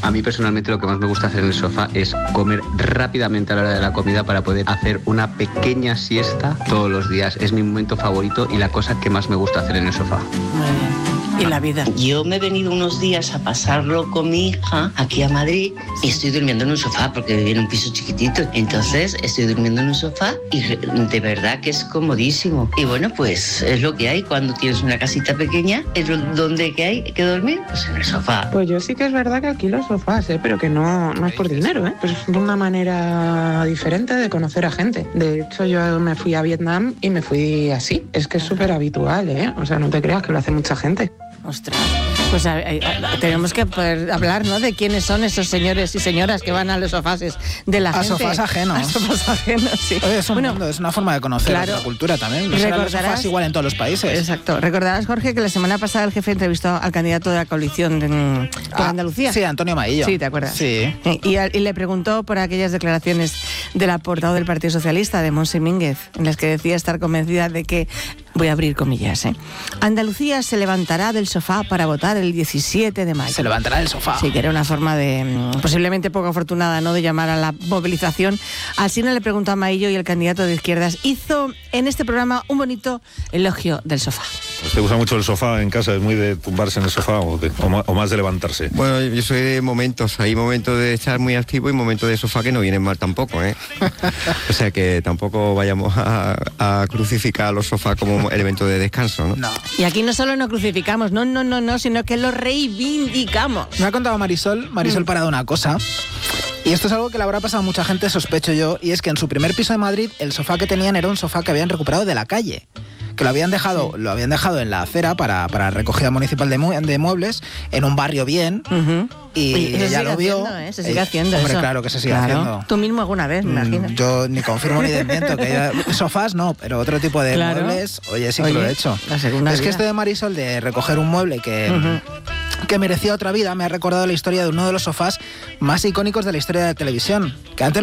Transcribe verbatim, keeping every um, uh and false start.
A mí personalmente lo que más me gusta hacer en el sofá es comer rápidamente a la hora de la comida para poder hacer una pequeña siesta todos los días. Es mi momento favorito y la cosa que más me gusta hacer en el sofá. Muy bien. ¿Y la vida? Yo me he venido unos días a pasarlo con mi hija aquí a Madrid y estoy durmiendo en un sofá porque vivo en un piso chiquitito. Entonces estoy durmiendo en un sofá y de verdad que es comodísimo. Y bueno, pues es lo que hay cuando tienes una casita pequeña. ¿Dónde que hay que dormir? Pues en el sofá. Pues yo sí que es verdad que alquilo sofás, ¿eh? Pero que no, no es por dinero, ¿eh? Pues es una manera diferente de conocer a gente. De hecho, yo me fui a Vietnam y me fui así. Es que es súper habitual, ¿eh? O sea, no te creas que lo hace mucha gente. Ostras, pues a, a, a, tenemos que poder hablar, ¿no?, de quiénes son esos señores y señoras que van a los sofás de la a gente. Sofás ajenos. A sofás ajenos, sí. Oye, es, un bueno, mundo, es una forma de conocer claro, la cultura también. Recordarás, los sofás igual en todos los países. Exacto. Recordarás, Jorge, que la semana pasada el jefe entrevistó al candidato de la coalición de, por ah, Andalucía. Sí, Antonio Maillo. Sí, ¿te acuerdas? Sí. Y, y le preguntó por aquellas declaraciones de la portavoz del Partido Socialista, de Montse Mínguez, en las que decía estar convencida de que, voy a abrir comillas, ¿eh? Andalucía se levantará del sofá para votar el diecisiete de mayo. Se levantará del sofá. Sí, que era una forma de, posiblemente poco afortunada, ¿no?, de llamar a la movilización. Así no le preguntó a Maillo y el candidato de izquierdas hizo en este programa un bonito elogio del sofá. ¿Te gusta mucho el sofá en casa? ¿Es muy de tumbarse en el sofá o, de, o, más, o más de levantarse? Bueno, yo soy de momentos. Hay momentos de estar muy activo y momentos de sofá que no vienen mal tampoco, ¿eh? O sea que tampoco vayamos a, a crucificar a los sofás como elemento de descanso, ¿no? No. Y aquí no solo no crucificamos, no, no, no, no, sino que lo reivindicamos. Me ha contado Marisol, Marisol mm. Parado una cosa. Y esto es algo que le habrá pasado a mucha gente, sospecho yo, y es que en su primer piso de Madrid el sofá que tenían era un sofá que habían recuperado de la calle. Que lo habían dejado, sí. lo habían dejado en la acera para, para recogida municipal de, mu de muebles, en un barrio bien, uh-huh. y Oye, ella lo vio. Haciendo, ¿eh? Se sigue haciendo hombre, eso. Claro que se sigue claro. haciendo. Tú mismo alguna vez, me imagino. Mm, yo ni confirmo ni desmiento que ella, sofás no, pero otro tipo de claro. muebles, oye, sí que oye, lo he hecho. La segunda es vida. que este de Marisol de recoger un mueble que... Uh-huh. que merecía otra vida, me ha recordado la historia de uno de los sofás más icónicos de la historia de la televisión, que antes